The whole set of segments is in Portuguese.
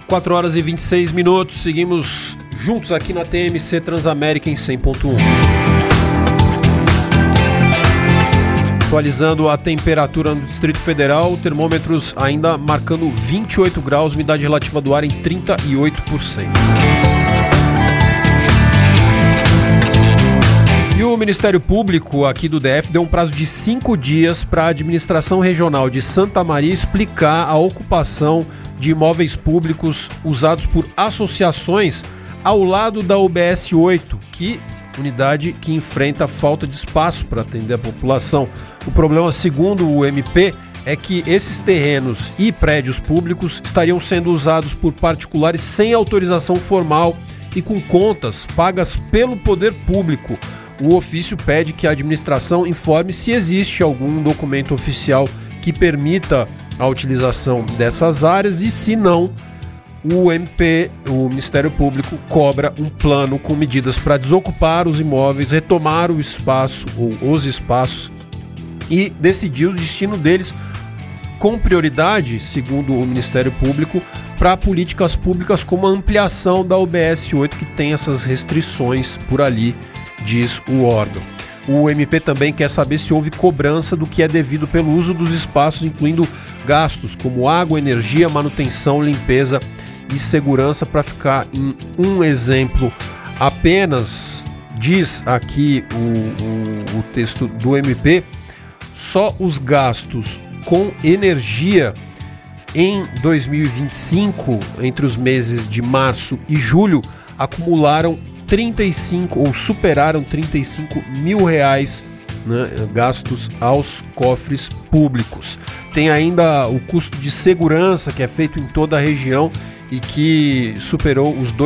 4 horas e 26 minutos, seguimos juntos aqui na TMC Transamérica em 100.1. Atualizando a temperatura no Distrito Federal, termômetros ainda marcando 28 graus, umidade relativa do ar em 38%. E o Ministério Público aqui do DF deu um prazo de 5 dias para a administração regional de Santa Maria explicar a ocupação de imóveis públicos usados por associações ao lado da UBS 8, unidade que enfrenta falta de espaço para atender a população. O problema, segundo o MP, é que esses terrenos e prédios públicos estariam sendo usados por particulares sem autorização formal e com contas pagas pelo poder público. O ofício pede que a administração informe se existe algum documento oficial que permita a utilização dessas áreas e, se não, o MP, o Ministério Público, cobra um plano com medidas para desocupar os imóveis, retomar o espaço ou os espaços e decidir o destino deles com prioridade, segundo o Ministério Público, para políticas públicas como a ampliação da UBS 8, que tem essas restrições por ali, diz o órgão. O MP também quer saber se houve cobrança do que é devido pelo uso dos espaços, incluindo gastos como água, energia, manutenção, limpeza e segurança. Para ficar em um exemplo apenas, diz aqui o texto do MP, só os gastos com energia em 2025, entre os meses de março e julho, acumularam 35 ou superaram 35 mil reais, né, gastos aos cofres públicos. Tem ainda o custo de segurança, que é feito em toda a região e que superou os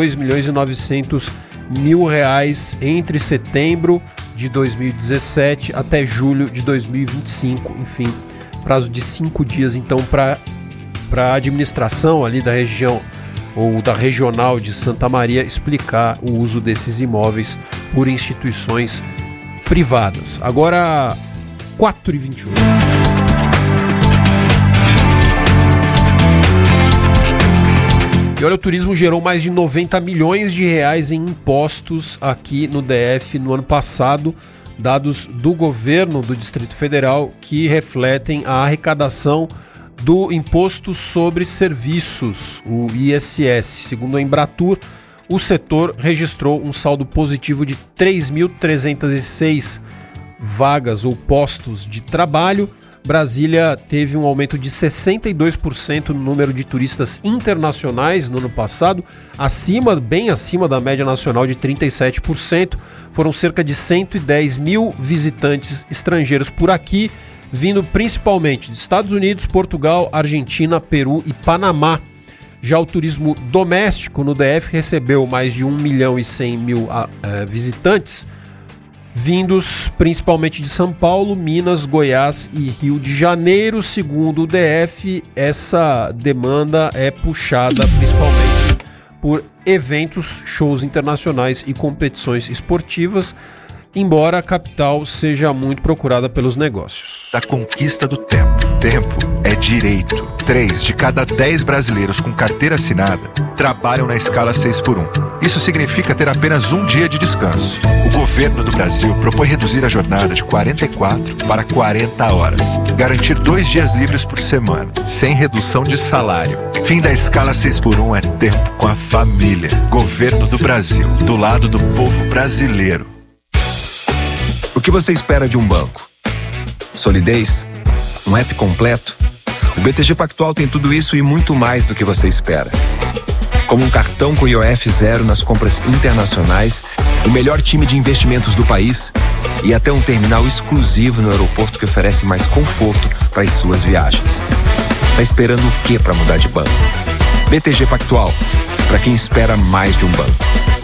2.900.000 reais entre setembro de 2017 até julho de 2025. Enfim, prazo de 5 dias então para a administração ali da região ou da regional de Santa Maria explicar o uso desses imóveis por instituições privadas. Agora, 4h21. E olha, o turismo gerou mais de 90 milhões de reais em impostos aqui no DF no ano passado, dados do governo do Distrito Federal que refletem a arrecadação do Imposto sobre Serviços, o ISS. Segundo a Embratur, o setor registrou um saldo positivo de 3.306 vagas ou postos de trabalho. Brasília teve um aumento de 62% no número de turistas internacionais no ano passado, bem acima da média nacional de 37%. Foram cerca de 110 mil visitantes estrangeiros por aqui, vindo principalmente dos Estados Unidos, Portugal, Argentina, Peru e Panamá. Já o turismo doméstico no DF recebeu mais de 1.100.000 visitantes, vindos principalmente de São Paulo, Minas, Goiás e Rio de Janeiro. Segundo o DF, essa demanda é puxada principalmente por eventos, shows internacionais e competições esportivas, embora a capital seja muito procurada pelos negócios. Da conquista do tempo. Tempo é direito. 3 de cada 10 brasileiros com carteira assinada trabalham na escala 6x1. Isso significa ter apenas um dia de descanso. O governo do Brasil propõe reduzir a jornada de 44 para 40 horas. Garantir 2 dias livres por semana, sem redução de salário. Fim da escala 6x1 é tempo com a família. Governo do Brasil, do lado do povo brasileiro. O que você espera de um banco? Solidez? Um app completo? O BTG Pactual tem tudo isso e muito mais do que você espera. Como um cartão com IOF zero nas compras internacionais, o melhor time de investimentos do país e até um terminal exclusivo no aeroporto que oferece mais conforto para as suas viagens. Tá esperando o quê para mudar de banco? BTG Pactual, para quem espera mais de um banco.